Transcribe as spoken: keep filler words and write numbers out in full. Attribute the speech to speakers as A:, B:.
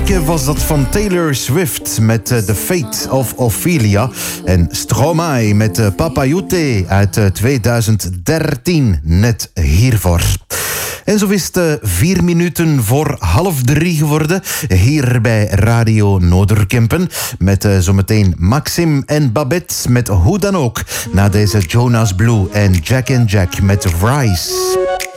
A: vorige was dat van Taylor Swift met uh, The Fate of Ophelia. En Stromae met uh, Papayute uit uh, tweeduizend dertien, net hiervoor. En zo is het uh, vier minuten voor half drie geworden. Hier bij Radio Noorderkempen. Met uh, zometeen Maxim en Babette met Hoe dan ook. Na deze Jonas Blue en Jack and Jack met Rise.